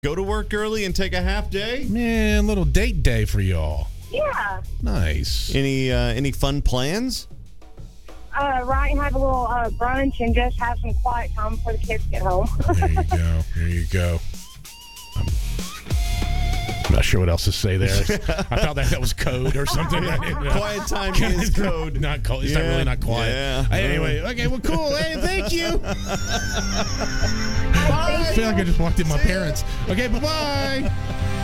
Go to work early and take a half day? Man, little date day for y'all. Yeah. Nice. Any fun plans? Right, have a little brunch and just have some quiet time before the kids get home. There you go. I'm not sure what else to say there. I thought that was code or something. Quiet time is code. Not code. It's not really not quiet. Yeah. Anyway, okay, well, cool. Hey, thank you. Bye. I feel like I just walked in my parents. Okay, bye-bye.